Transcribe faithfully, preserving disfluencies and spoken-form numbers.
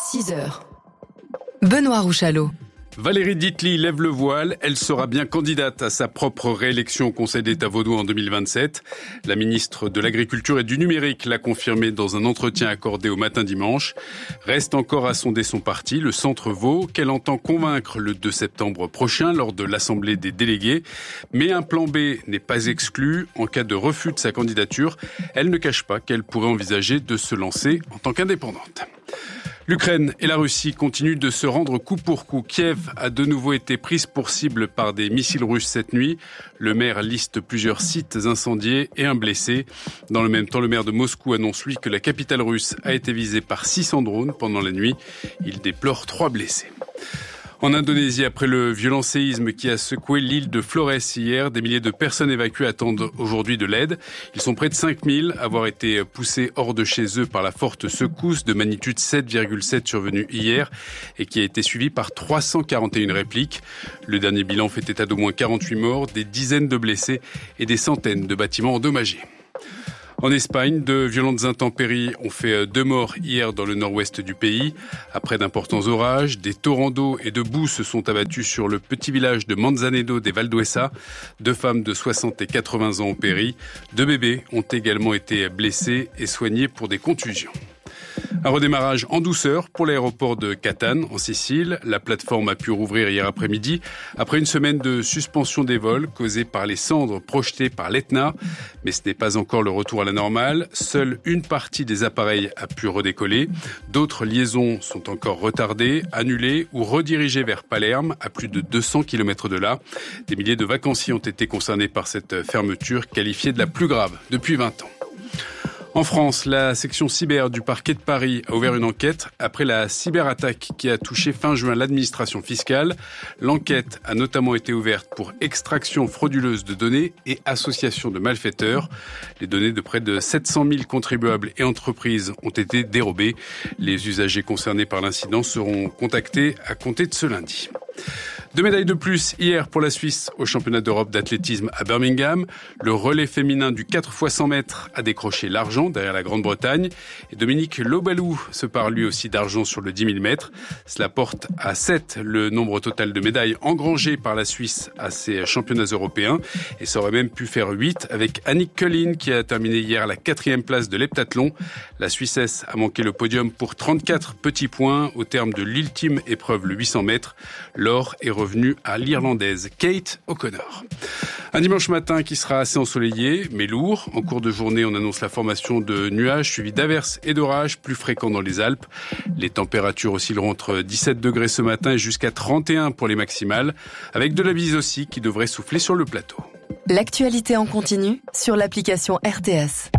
six heures. Benoît Rouchalot. Valérie Dietly lève le voile. Elle sera bien candidate à sa propre réélection au Conseil d'État vaudois en deux mille vingt-sept. La ministre de l'Agriculture et du Numérique l'a confirmé dans un entretien accordé au Matin Dimanche. Reste encore à sonder son parti, le Centre Vaud, qu'elle entend convaincre le deux septembre prochain lors de l'Assemblée des délégués. Mais un plan B n'est pas exclu. En cas de refus de sa candidature, elle ne cache pas qu'elle pourrait envisager de se lancer en tant qu'indépendante. L'Ukraine et la Russie continuent de se rendre coup pour coup. Kiev a de nouveau été prise pour cible par des missiles russes cette nuit. Le maire liste plusieurs sites incendiés et un blessé. Dans le même temps, le maire de Moscou annonce, lui, que la capitale russe a été visée par six cents drones pendant la nuit. Il déplore trois blessés. En Indonésie, après le violent séisme qui a secoué l'île de Flores hier, des milliers de personnes évacuées attendent aujourd'hui de l'aide. Ils sont près de cinq mille à avoir été poussés hors de chez eux par la forte secousse de magnitude sept virgule sept survenue hier et qui a été suivie par trois cent quarante et une répliques. Le dernier bilan fait état d'au moins quarante-huit morts, des dizaines de blessés et des centaines de bâtiments endommagés. En Espagne, de violentes intempéries ont fait deux morts hier dans le nord-ouest du pays. Après d'importants orages, des torrents d'eau et de boue se sont abattus sur le petit village de Manzanedo des Valduesa. Deux femmes de soixante et quatre-vingts ans ont péri. Deux bébés ont également été blessés et soignés pour des contusions. Un redémarrage en douceur pour l'aéroport de Catane, en Sicile. La plateforme a pu rouvrir hier après-midi après une semaine de suspension des vols causée par les cendres projetées par l'Etna. Mais ce n'est pas encore le retour à la normale. Seule une partie des appareils a pu redécoller. D'autres liaisons sont encore retardées, annulées ou redirigées vers Palerme, à plus de deux cents kilomètres de là. Des milliers de vacanciers ont été concernés par cette fermeture, qualifiée de la plus grave depuis vingt ans. En France, la section cyber du parquet de Paris a ouvert une enquête après la cyberattaque qui a touché fin juin l'administration fiscale. L'enquête a notamment été ouverte pour extraction frauduleuse de données et association de malfaiteurs. Les données de près de sept cent mille contribuables et entreprises ont été dérobées. Les usagers concernés par l'incident seront contactés à compter de ce lundi. Deux médailles de plus hier pour la Suisse au championnat d'Europe d'athlétisme à Birmingham. Le relais féminin du quatre fois cent mètres a décroché l'argent derrière la Grande-Bretagne. Et Dominique Lobalou se part lui aussi d'argent sur le dix mille mètres. Cela porte à sept le nombre total de médailles engrangées par la Suisse à ces championnats européens. Et ça aurait même pu faire huit avec Annick Collin qui a terminé hier à la quatrième place de l'heptathlon. La Suissesse a manqué le podium pour trente-quatre petits points au terme de l'ultime épreuve, le huit cents mètres. L'or est revenu à l'Irlandaise Kate O'Connor. Un dimanche matin qui sera assez ensoleillé, mais lourd. En cours de journée, on annonce la formation de nuages suivis d'averses et d'orages plus fréquents dans les Alpes. Les températures oscilleront entre dix-sept degrés ce matin et jusqu'à trente et un pour les maximales, avec de la bise aussi qui devrait souffler sur le plateau. L'actualité en continu sur l'application R T S.